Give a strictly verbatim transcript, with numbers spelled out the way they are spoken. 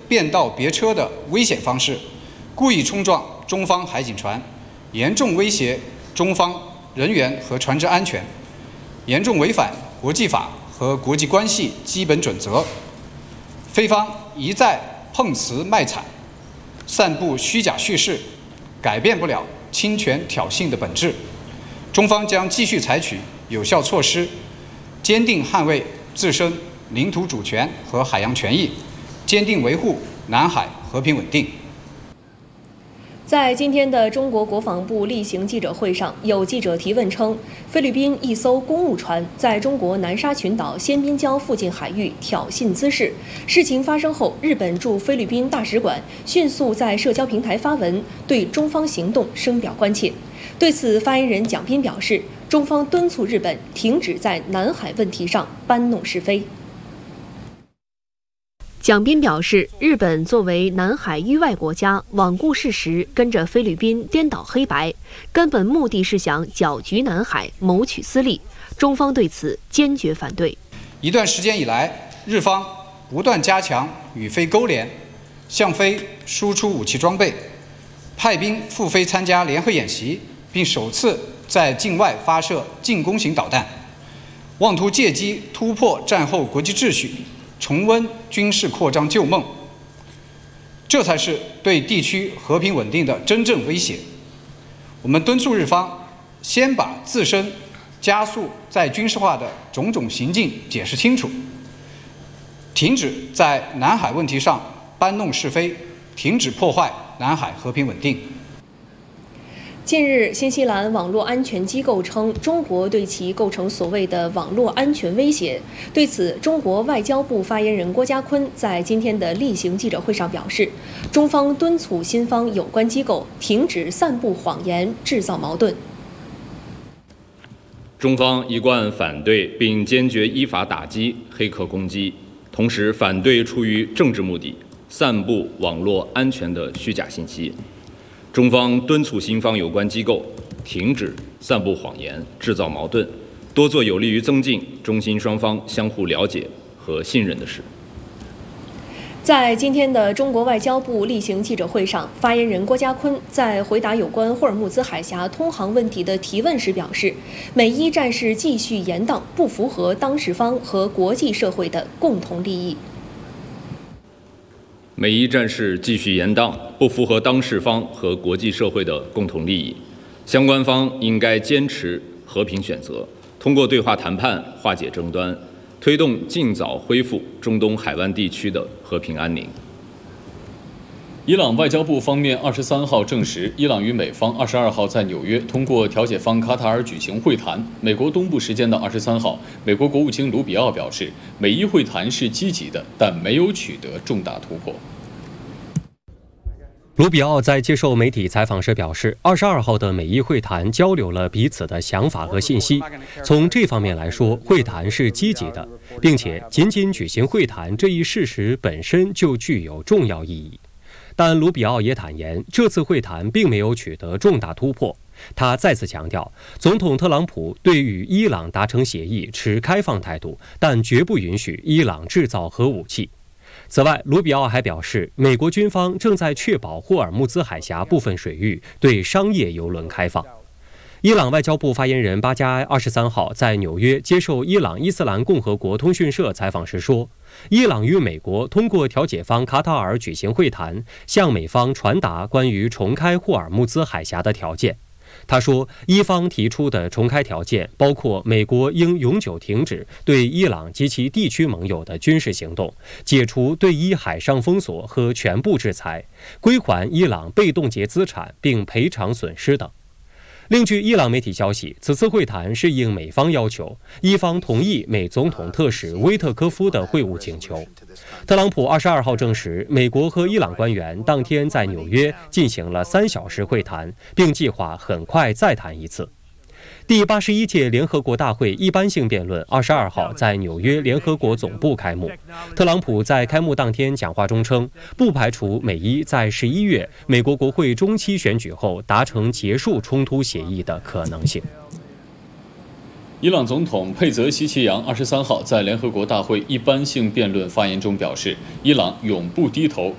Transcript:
变道别车的危险方式，故意冲撞中方海警船，严重威胁中方人员和船只安全，严重违反国际法和国际关系基本准则。菲方一再碰瓷卖惨，散布虚假叙事，改变不了侵权挑衅的本质。中方将继续采取有效措施，坚定捍卫自身领土主权和海洋权益，坚定维护南海和平稳定。 在今天的中国国防部例行记者会上，有记者提问称，菲律宾一艘公务船在中国南沙群岛仙宾礁附近海域挑衅滋事。事情发生后，日本驻菲律宾大使馆迅速在社交平台发文，对中方行动深表关切。对此，发言人蒋斌表示，中方敦促日本停止在南海问题上搬弄是非。蒋斌表示，日本作为南海域外国家，罔顾事实，跟着菲律宾颠倒黑白，根本目的是想搅局南海，谋取私利。中方对此坚决反对。 一段时间以来，日方不断加强与菲勾连，向菲输出武器装备，派兵赴菲参加联合演习，并首次在境外发射进攻型导弹，妄图借机突破战后国际秩序，重温军事扩张旧梦，这才是对地区和平稳定的真正威胁。我们敦促日方先把自身加速在军事化的种种行径解释清楚，停止在南海问题上搬弄是非，停止破坏南海和平稳定。 近日，新西兰网络安全机构称，中国对其构成所谓的网络安全威胁。对此，中国外交部发言人郭家坤在今天的例行记者会上表示，中方敦促新方有关机构停止散布谎言，制造矛盾。 中方一贯反对并坚决依法打击黑客攻击，同时反对出于政治目的散布网络安全的虚假信息。中方敦促新方有关机构停止散布谎言、制造矛盾，多做有利于增进中新双方相互了解和信任的事。 在今天的中国外交部例行记者会上，发言人郭家坤在回答有关霍尔木兹海峡通航问题的提问时表示，美伊战事继续延宕，不符合当事方和国际社会的共同利益。 美伊战事继续延宕，不符合当事方和国际社会的共同利益。相关方应该坚持和平选择，通过对话谈判化解争端，推动尽早恢复中东海湾地区的和平安宁。 伊朗外交部方面二十三号证实，伊朗与美方二十二号在纽约通过调解方卡塔尔举行会谈。美国东部时间的二十三号，美国国务卿卢比奥表示，美伊会谈是积极的，但没有取得重大突破。 卢比奥在接受媒体采访时表示，二十二号的美伊会谈交流了彼此的想法和信息。从这方面来说，会谈是积极的，并且仅仅举行会谈这一事实本身就具有重要意义。但卢比奥也坦言，这次会谈并没有取得重大突破。他再次强调，总统特朗普对与伊朗达成协议持开放态度，但绝不允许伊朗制造核武器。此外，卢比奥还表示，美国军方正在确保霍尔木兹海峡部分水域对商业邮轮开放。伊朗外交部发言人巴加埃二十三号在纽约接受伊朗伊斯兰共和国通讯社采访时说，伊朗与美国通过调解方卡塔尔举行会谈，向美方传达关于重开霍尔木兹海峡的条件。他说，伊方提出的重开条件包括美国应永久停止对伊朗及其地区盟友的军事行动，解除对伊海上封锁和全部制裁，归还伊朗被冻结资产并赔偿损失等。另据伊朗媒体消息，此次会谈是应美方要求，伊方同意美总统特使威特科夫的会晤请求。特朗普二十二号证实，美国和伊朗官员当天在纽约进行了三小时会谈，并计划很快再谈一次。第八十一届联合国大会一般性辩论二十二号在纽约联合国总部开幕。特朗普在开幕当天讲话中称，不排除美伊在十一月美国国会中期选举后达成结束冲突协议的可能性。 伊朗总统佩泽希奇扬二十三号在联合国大会一般性辩论发言中表示，伊朗永不低头